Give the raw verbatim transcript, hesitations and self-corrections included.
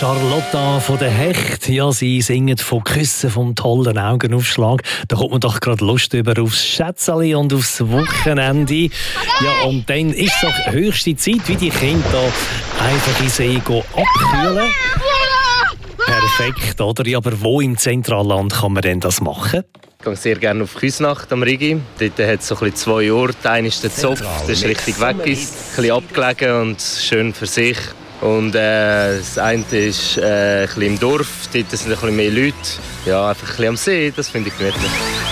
Charlotta von der Hecht. Ja, sie singen von Küssen vom tollen Augenaufschlag. Da kommt man doch gerade Lust über aufs Schätzeli und aufs Wochenende. Ja, und dann ist es doch höchste Zeit, wie die Kinder da einfach in See gehen abkühlen. Perfekt, oder? Ja, aber wo im Zentralland kann man denn das machen? Ich gehe sehr gerne auf Küsnacht am Rigi. Dort hat es so ein bisschen zwei Orte. Einer ist der Zopf, der ist richtig weg ist, ein bisschen abgelegen und schön für sich. Und äh, das eine ist äh, ein bisschen im Dorf, dort sind ein bisschen mehr Leute. Ja, einfach ein bisschen am See, das finde ich gemütlich.